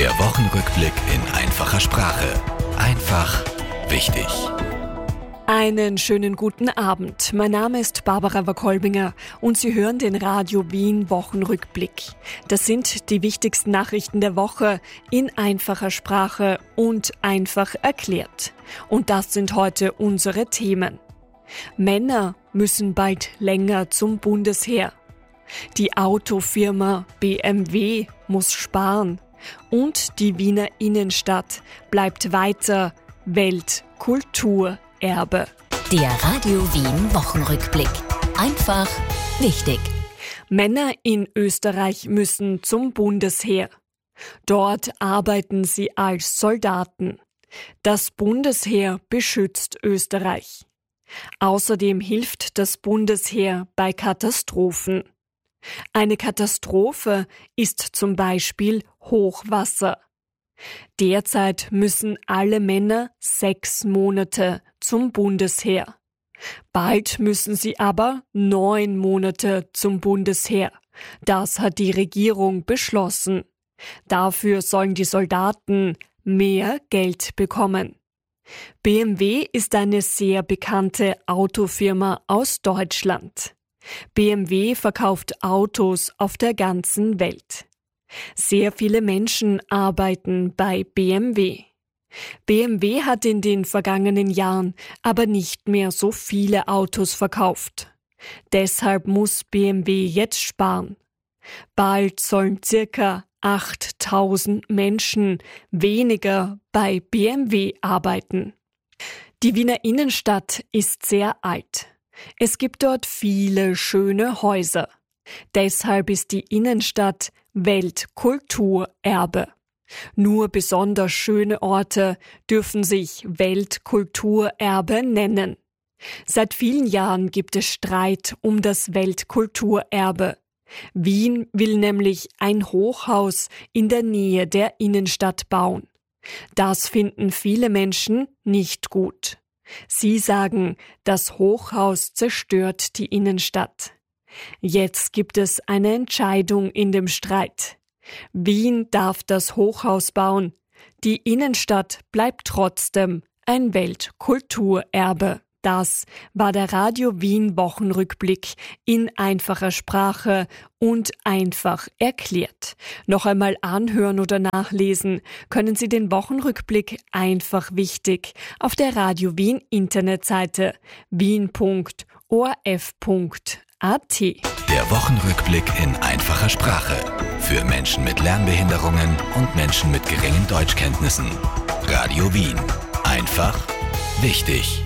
Der Wochenrückblick in einfacher Sprache. Einfach wichtig. Einen schönen guten Abend. Mein Name ist Barbara Wakolbinger und Sie hören den Radio Wien Wochenrückblick. Das sind die wichtigsten Nachrichten der Woche in einfacher Sprache und einfach erklärt. Und das sind heute unsere Themen. Männer müssen bald länger zum Bundesheer. Die Autofirma BMW muss sparen. Und die Wiener Innenstadt bleibt weiter Weltkulturerbe. Der Radio Wien Wochenrückblick. Einfach wichtig. Männer in Österreich müssen zum Bundesheer. Dort arbeiten sie als Soldaten. Das Bundesheer beschützt Österreich. Außerdem hilft das Bundesheer bei Katastrophen. Eine Katastrophe ist zum Beispiel Hochwasser. Derzeit müssen alle Männer 6 Monate zum Bundesheer. Bald müssen sie aber 9 Monate zum Bundesheer. Das hat die Regierung beschlossen. Dafür sollen die Soldaten mehr Geld bekommen. BMW ist eine sehr bekannte Autofirma aus Deutschland. BMW verkauft Autos auf der ganzen Welt. Sehr viele Menschen arbeiten bei BMW. BMW hat in den vergangenen Jahren aber nicht mehr so viele Autos verkauft. Deshalb muss BMW jetzt sparen. Bald sollen circa 8.000 Menschen weniger bei BMW arbeiten. Die Wiener Innenstadt ist sehr alt. Es gibt dort viele schöne Häuser. Deshalb ist die Innenstadt Weltkulturerbe. Nur besonders schöne Orte dürfen sich Weltkulturerbe nennen. Seit vielen Jahren gibt es Streit um das Weltkulturerbe. Wien will nämlich ein Hochhaus in der Nähe der Innenstadt bauen. Das finden viele Menschen nicht gut. Sie sagen, das Hochhaus zerstört die Innenstadt. Jetzt gibt es eine Entscheidung in dem Streit. Wien darf das Hochhaus bauen. Die Innenstadt bleibt trotzdem ein Weltkulturerbe. Das war der Radio Wien Wochenrückblick in einfacher Sprache und einfach erklärt. Noch einmal anhören oder nachlesen können Sie den Wochenrückblick einfach wichtig auf der Radio Wien Internetseite wien.orf.at. Der Wochenrückblick in einfacher Sprache. Für Menschen mit Lernbehinderungen und Menschen mit geringen Deutschkenntnissen. Radio Wien. Einfach wichtig.